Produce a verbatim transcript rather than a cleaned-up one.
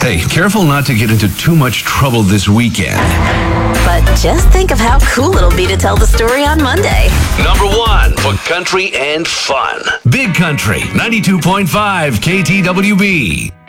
Hey, careful not to get into too much trouble this weekend. But just think of how cool it'll be to tell the story on Monday. Number one for country and fun. Big Country, ninety-two point five K T W B.